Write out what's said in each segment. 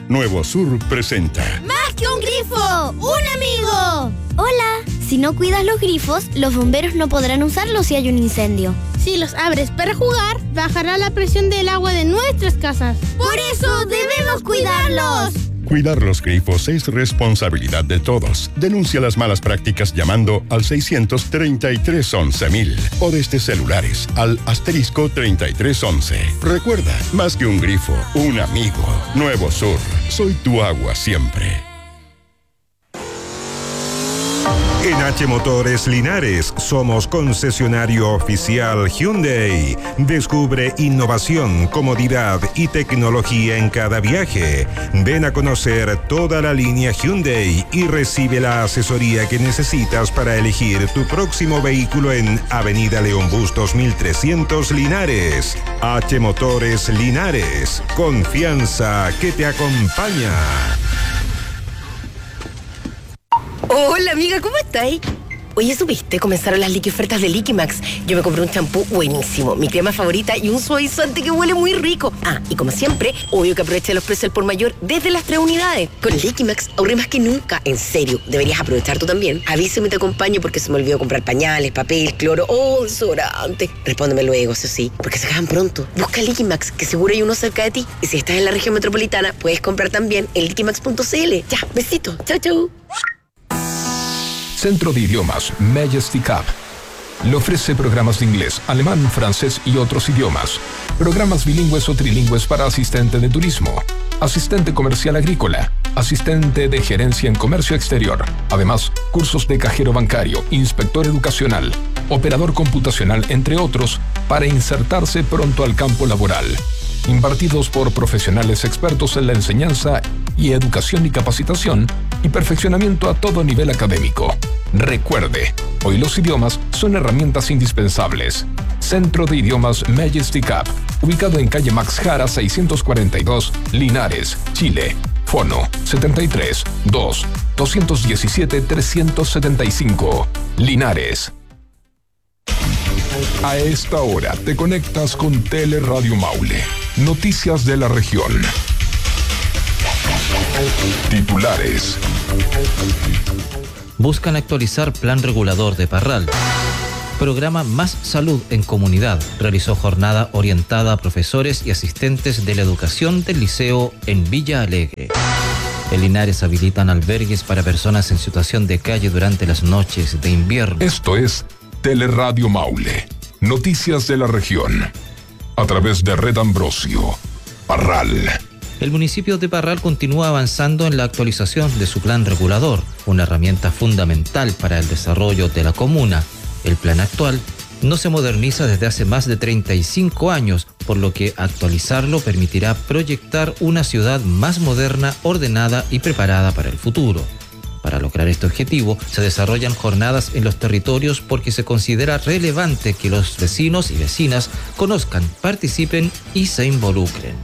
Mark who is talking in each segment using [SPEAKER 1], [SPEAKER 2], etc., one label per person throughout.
[SPEAKER 1] Nuevo Sur presenta
[SPEAKER 2] ¡Más que un grifo! ¡Un amigo! Hola. Si no cuidas los grifos, los bomberos no podrán usarlos si hay un incendio.
[SPEAKER 3] Si los abres para jugar, bajará la presión del agua de nuestras casas.
[SPEAKER 2] ¡Por eso debemos cuidarlos!
[SPEAKER 1] Cuidar los grifos es responsabilidad de todos. Denuncia las malas prácticas llamando al 633-11.000 o desde celulares al *3311. Recuerda, más que un grifo, un amigo. Nuevo Sur, soy tu agua siempre.
[SPEAKER 4] En H Motores Linares somos concesionario oficial Hyundai. Descubre innovación, comodidad y tecnología en cada viaje. Ven a conocer toda la línea Hyundai y recibe la asesoría que necesitas para elegir tu próximo vehículo en Avenida León Bustos 1300 Linares. H Motores Linares, confianza que te acompaña.
[SPEAKER 5] Hola amiga, ¿cómo estáis? Oye, ¿supiste? Comenzaron las liqui ofertas de Liquimax. Yo me compré un champú buenísimo, mi crema favorita y un suavizante que huele muy rico. Ah, y como siempre, obvio que aproveché los precios al por mayor desde las 3 unidades. Con Liquimax ahorré más que nunca. En serio, deberías aprovechar tú también. Avísame y te acompaño porque se me olvidó comprar pañales, papel, cloro o desodorante. Respóndeme luego, eso sí, porque se acaban pronto. Busca Liquimax, que seguro hay uno cerca de ti. Y si estás en la región metropolitana, puedes comprar también en liquimax.cl. Ya, besito. Chau, chau.
[SPEAKER 6] Centro de Idiomas Majestic App le ofrece programas de inglés, alemán, francés y otros idiomas. Programas bilingües o trilingües para asistente de turismo, asistente comercial agrícola, asistente de gerencia en comercio exterior. Además, cursos de cajero bancario, inspector educacional, operador computacional, entre otros, para insertarse pronto al campo laboral. Impartidos por profesionales expertos en la enseñanza y educación y capacitación y perfeccionamiento a todo nivel académico. Recuerde, hoy los idiomas son herramientas indispensables. Centro de Idiomas Majestic App, ubicado en calle Max Jara 642, Linares, Chile. Fono 73 2 217 375. Linares. A esta hora te conectas con Teleradio Maule. Noticias de la región. Titulares.
[SPEAKER 7] Buscan actualizar plan regulador de Parral. Programa Más Salud en Comunidad realizó jornada orientada a profesores y asistentes de la educación del liceo en Villa Alegre. En Linares habilitan albergues para personas en situación de calle durante las noches de invierno.
[SPEAKER 6] Esto es Teleradio Maule. Noticias de la región. A través de Red Ambrosio. Parral.
[SPEAKER 7] El municipio de Parral continúa avanzando en la actualización de su plan regulador, una herramienta fundamental para el desarrollo de la comuna. El plan actual no se moderniza desde hace más de 35 años, por lo que actualizarlo permitirá proyectar una ciudad más moderna, ordenada y preparada para el futuro. Para lograr este objetivo, se desarrollan jornadas en los territorios porque se considera relevante que los vecinos y vecinas conozcan, participen y se involucren.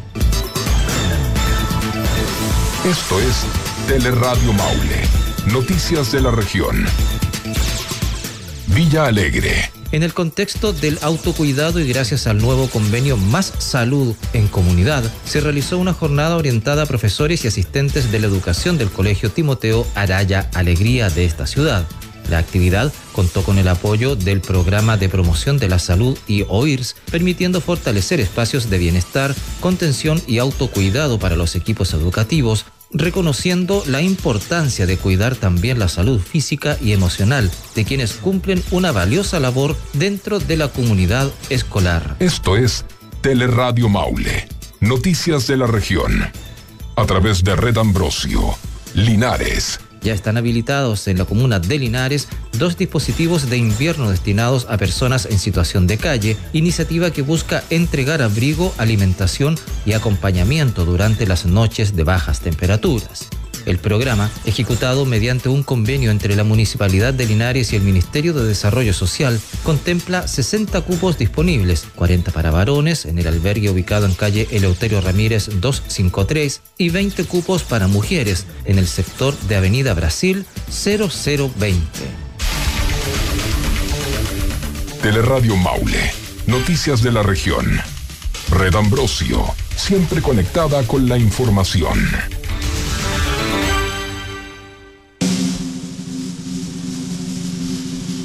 [SPEAKER 6] Esto es Teleradio Maule. Noticias de la región. Villa Alegre.
[SPEAKER 7] En el contexto del autocuidado y gracias al nuevo convenio Más Salud en Comunidad, se realizó una jornada orientada a profesores y asistentes de la educación del Colegio Timoteo Araya Alegría de esta ciudad. La actividad contó con el apoyo del Programa de Promoción de la Salud y OIRS, permitiendo fortalecer espacios de bienestar, contención y autocuidado para los equipos educativos, reconociendo la importancia de cuidar también la salud física y emocional de quienes cumplen una valiosa labor dentro de la comunidad escolar.
[SPEAKER 6] Esto es Teleradio Maule. Noticias de la región. A través de Red Ambrosio. Linares.
[SPEAKER 7] Ya están habilitados en la comuna de Linares 2 dispositivos de invierno destinados a personas en situación de calle, iniciativa que busca entregar abrigo, alimentación y acompañamiento durante las noches de bajas temperaturas. El programa, ejecutado mediante un convenio entre la Municipalidad de Linares y el Ministerio de Desarrollo Social, contempla 60 cupos disponibles, 40 para varones en el albergue ubicado en calle Eleuterio Ramírez 253 y 20 cupos para mujeres en el sector de Avenida Brasil 0020.
[SPEAKER 6] Teleradio Maule. Noticias de la región. Red Ambrosio. Siempre conectada con la información.